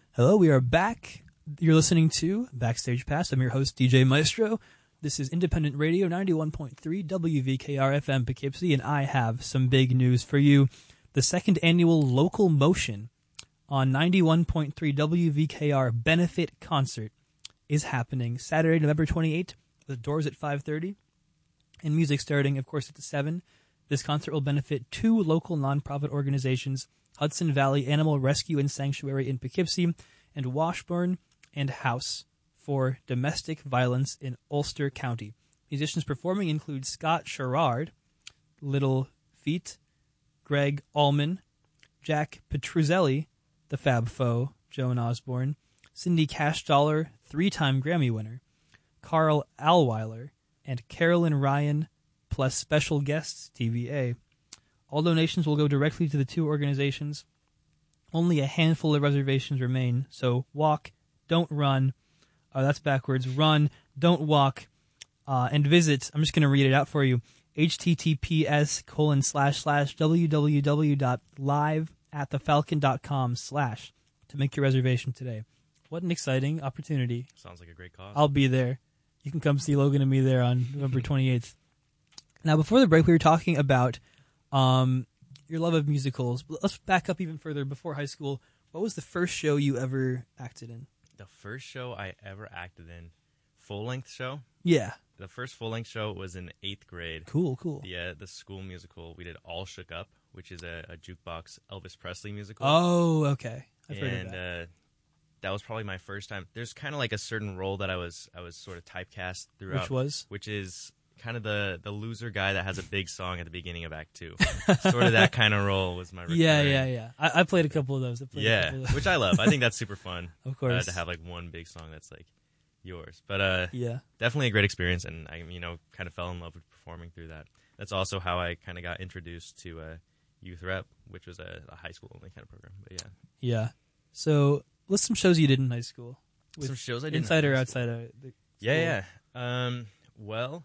Hello, we are back. You're listening to Backstage Pass. I'm your host, DJ Maestro. This is Independent Radio 91.3 WVKR FM Poughkeepsie, and I have some big news for you. The second annual Local Motion on 91.3 WVKR Benefit Concert is happening Saturday, November 28th. The doors at 5:30 and music starting, of course, at 7. This concert will benefit 2 local nonprofit organizations, Hudson Valley Animal Rescue and Sanctuary in Poughkeepsie and Washburn and House for domestic violence in Ulster County. Musicians performing include Scott Sherrard, Little Feat, Greg Allman, Jack Petruzzelli, the Fab Four, Joan Osborne, Cindy Cashdollar, 3-time Grammy winner, Carl Alweiler, and Carolyn Ryan, plus special guests, TVA. All donations will go directly to the 2 organizations. Only a handful of reservations remain, so walk, don't run. That's backwards. Run, don't walk, and visit. I'm just going to read it out for you. https://www.liveatthefalcon.com/ to make your reservation today. What an exciting opportunity. Sounds like a great cause. I'll be there. You can come see Logan and me there on November 28th. Now, before the break, we were talking about your love of musicals. But let's back up even further. Before high school, what was the first show you ever acted in? The first show I ever acted in, full-length show? Yeah. The first full-length show was in 8th grade. Cool. The school musical. We did All Shook Up, which is a jukebox Elvis Presley musical. Oh, okay. I've heard of that. And that was probably my first time. There's kind of like a certain role that I was sort of typecast throughout. Which was? Which is kind of the loser guy that has a big song at the beginning of Act 2. Sort of that kind of role was my recurring. Yeah. I played a couple of those. Which I love. I think that's super fun. Of course. To have like one big song that's like yours. But yeah, definitely a great experience, and I kind of fell in love with performing through that. That's also how I kind of got introduced to Youth Rep, which was a high school only kind of program. But yeah. So list some shows you did in high school. Some shows I did inside or outside of the school. Yeah. Well,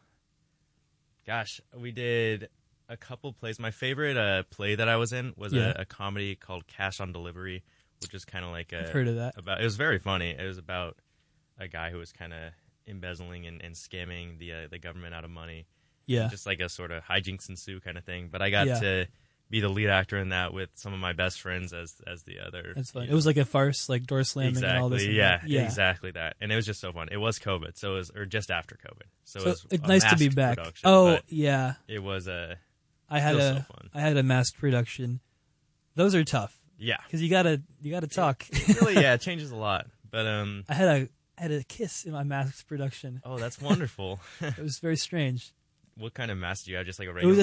gosh, we did a couple plays. My favorite play that I was in was a comedy called Cash on Delivery, which is kind of like I've heard of that. It was very funny. It was about a guy who was kind of embezzling and scamming the government out of money. Yeah. Just like a sort of hijinks ensue kind of thing. But I got to be the lead actor in that with some of my best friends as the other. That's fun. It was like a farce, like door slamming and all this. Yeah, exactly that. And it was just so fun. It was COVID, or just after COVID. So it's nice to be back. Oh, yeah. It was I had a masked production. Those are tough. Yeah. Because you gotta talk. It really, it changes a lot. But I had a kiss in my masked production. Oh, that's wonderful. It was very strange. What kind of mask did you have? Just like a It regular